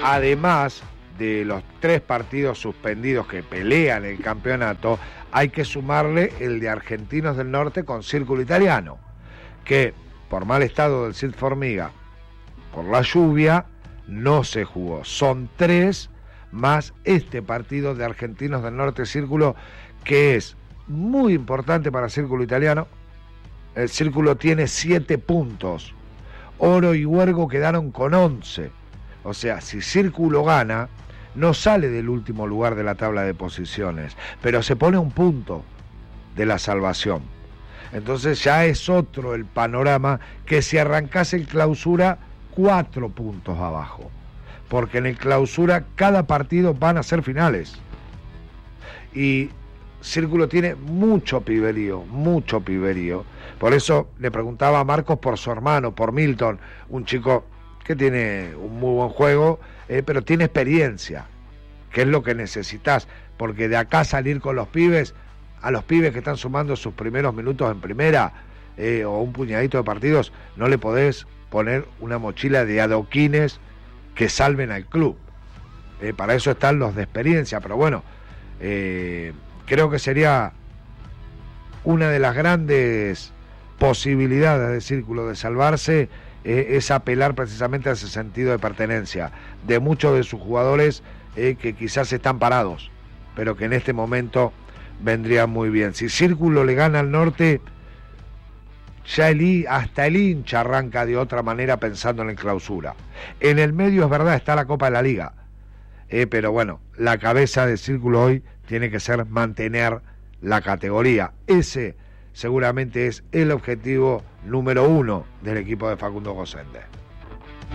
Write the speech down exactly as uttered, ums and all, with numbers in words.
además de los tres partidos suspendidos que pelean el campeonato, hay que sumarle el de Argentinos del Norte con Círculo Italiano, que por mal estado del Cid Formiga, por la lluvia, no se jugó. Son tres más este partido de Argentinos del Norte Círculo, que es muy importante para Círculo Italiano. El Círculo tiene siete puntos. Oro y Huergo quedaron con once. O sea, si Círculo gana, no sale del último lugar de la tabla de posiciones, pero se pone un punto de la salvación. Entonces ya es otro el panorama que si arrancase el Clausura cuatro puntos abajo, porque en el Clausura cada partido van a ser finales. Y Círculo tiene mucho piberío, mucho piberío. Por eso le preguntaba a Marcos por su hermano, por Milton, un chico que tiene un muy buen juego, eh, pero tiene experiencia, que es lo que necesitas, porque de acá salir con los pibes, a los pibes que están sumando sus primeros minutos en primera, eh, o un puñadito de partidos, no le podés poner una mochila de adoquines que salven al club. Eh, para eso están los de experiencia, pero bueno, eh, creo que sería una de las grandes posibilidades de Círculo de salvarse, eh, es apelar precisamente a ese sentido de pertenencia de muchos de sus jugadores, eh, que quizás están parados, pero que en este momento vendrían muy bien. Si Círculo le gana al Norte, ya el, hasta el hincha arranca de otra manera pensando en el Clausura. En el medio, es verdad, está la Copa de la Liga, eh, pero bueno, la cabeza de Círculo hoy tiene que ser mantener la categoría. Ese seguramente es el objetivo número uno del equipo de Facundo Gosende.